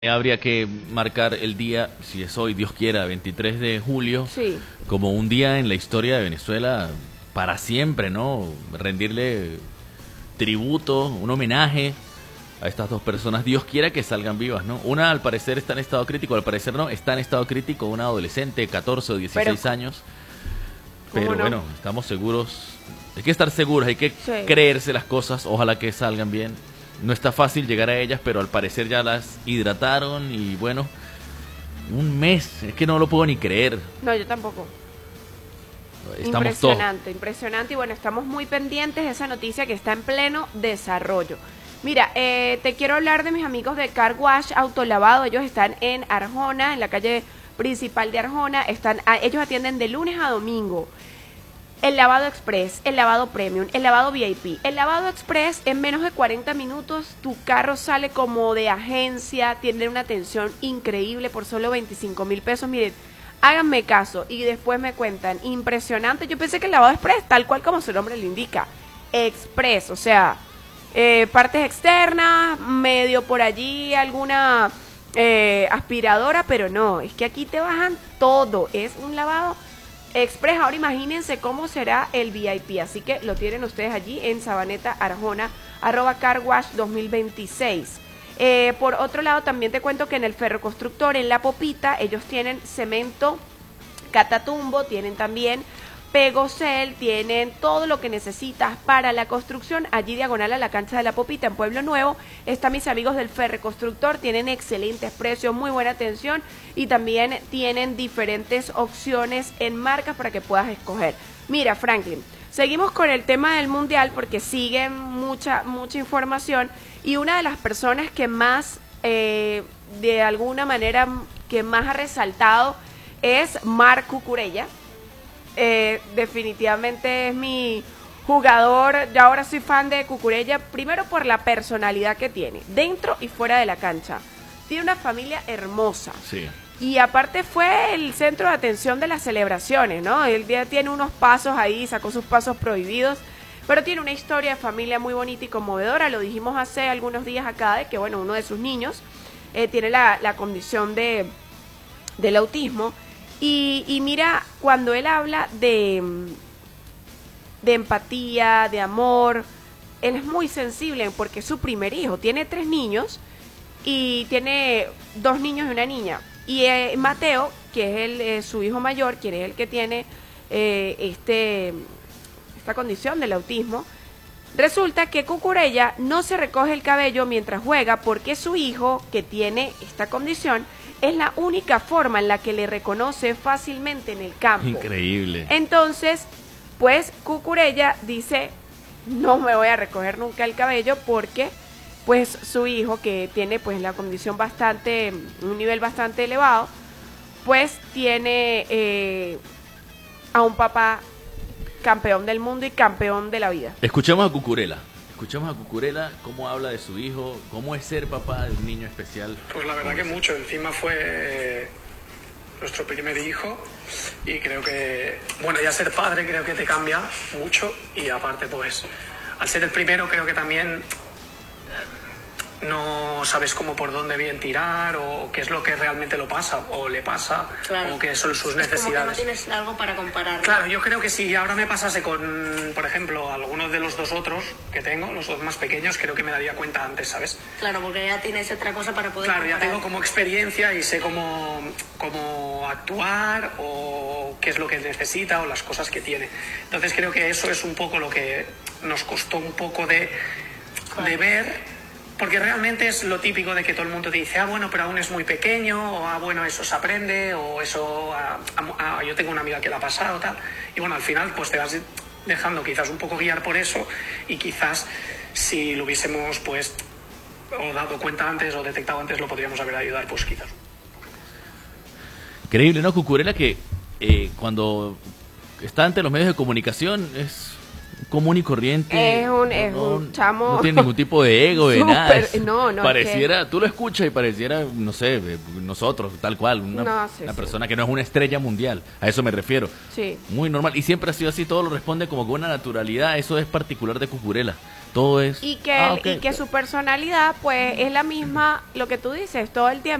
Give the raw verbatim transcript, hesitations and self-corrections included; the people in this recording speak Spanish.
Habría que marcar el día, si es hoy, Dios quiera, veintitrés de julio, sí, como un día en la historia de Venezuela para siempre, ¿no? Rendirle tributo, un homenaje a estas dos personas. Dios quiera que salgan vivas, ¿no? Una, al parecer, está en estado crítico, al parecer no, está en estado crítico, una adolescente, catorce o dieciséis pero, años. Pero no? bueno, estamos seguros, hay que estar seguros, hay que sí. creerse las cosas, ojalá que salgan bien. No está fácil llegar a ellas, pero al parecer ya las hidrataron y bueno, un mes, es que no lo puedo ni creer. No, yo tampoco. Estamos impresionante, todos. impresionante y bueno, estamos muy pendientes de esa noticia que está en pleno desarrollo. Mira, eh, te quiero hablar de mis amigos de Car Wash Autolavado. Ellos están en Arjona, en la calle principal de Arjona. Están, a, ellos atienden de lunes a domingo. El lavado express, el lavado premium, el lavado V I P. El lavado express, en menos de cuarenta minutos, tu carro sale como de agencia, tiene una atención increíble por solo veinticinco mil pesos. Miren, háganme caso y después me cuentan. Impresionante. Yo pensé que el lavado express, tal cual como su nombre lo indica, express, o sea, eh, partes externas, medio por allí, alguna eh, aspiradora, pero no, es que aquí te bajan todo. Es un lavado express. Ahora imagínense cómo será el V I P, así que lo tienen ustedes allí en Sabaneta Arjona, arroba carwash dos mil veintiséis. Eh, por otro lado, también te cuento que en el Ferroconstructor, en La Popita, ellos tienen cemento Catatumbo, tienen también Pegocel, tienen todo lo que necesitas para la construcción. Allí diagonal a la cancha de La Popita, en Pueblo Nuevo, están mis amigos del Ferroconstructor. Tienen excelentes precios, muy buena atención y también tienen diferentes opciones en marcas para que puedas escoger. Mira, Franklin, seguimos con el tema del Mundial porque sigue mucha, mucha información y una de las personas que más, eh, de alguna manera, que más ha resaltado es Marc Cucurella. Eh, definitivamente es mi jugador, ya ahora soy fan de Cucurella, primero por la personalidad que tiene, dentro y fuera de la cancha. Tiene una familia hermosa. Sí. Y aparte fue el centro de atención de las celebraciones, ¿no? Él ya tiene unos pasos ahí, sacó sus pasos prohibidos, pero tiene una historia de familia muy bonita y conmovedora. Lo dijimos hace algunos días acá, de que, bueno, uno de sus niños eh, tiene la, la condición de del autismo. Y, y mira, cuando él habla de, de empatía, de amor, él es muy sensible porque es su primer hijo. Tiene tres niños y tiene dos niños y una niña. Y eh, Mateo, que es el, eh, su hijo mayor, quien es el que tiene eh, este, esta condición del autismo, resulta que Cucurella no se recoge el cabello mientras juega porque su hijo, que tiene esta condición, es la única forma en la que le reconoce fácilmente en el campo. Increíble. Entonces, pues Cucurella dice, no me voy a recoger nunca el cabello porque pues su hijo, que tiene pues la condición bastante, un nivel bastante elevado, pues tiene eh, a un papá campeón del mundo y campeón de la vida. Escuchemos a Cucurella. Escuchemos a Cucurella cómo habla de su hijo, cómo es ser papá de un niño especial. Pues la verdad que mucho, encima fue nuestro primer hijo y creo que, bueno, ya ser padre creo que te cambia mucho y aparte pues al ser el primero creo que también no sabes cómo por dónde bien tirar o qué es lo que realmente lo pasa o le pasa, claro, o qué son sus es necesidades. Como que no tienes algo para comparar. Claro, yo creo que si ahora me pasase con, por ejemplo, algunos de los dos otros que tengo, los dos más pequeños, creo que me daría cuenta antes, ¿sabes? Claro, porque ya tienes otra cosa para poder Claro, comparar. ya tengo como experiencia y sé cómo, cómo actuar o qué es lo que necesita o las cosas que tiene. Entonces creo que eso es un poco lo que nos costó un poco de, claro, de ver. Porque realmente es lo típico de que todo el mundo te dice, ah, bueno, pero aún es muy pequeño, o ah, bueno, eso se aprende, o eso, ah, ah, yo tengo una amiga que la ha pasado, tal. Y bueno, al final, pues te vas dejando quizás un poco guiar por eso, y quizás si lo hubiésemos, pues, o dado cuenta antes, o detectado antes, lo podríamos haber ayudado, pues quizás. Increíble, ¿no? Cucurella que eh, cuando está ante los medios de comunicación es común y corriente. Es un, no, es no, un chamo. No tiene ningún tipo de ego, de Super, nada. Es, no, no. pareciera, es que... tú lo escuchas y pareciera, no sé, nosotros, tal cual, una, no, sí, una sí. persona que no es una estrella mundial. A eso me refiero. Sí. Muy normal. Y siempre ha sido así, todo lo responde como con una naturalidad. Eso es particular de Cucurella. Todo es... Y que, ah, él- ok, y que ok. su personalidad, pues, es la misma, lo que tú dices, todo el tiempo.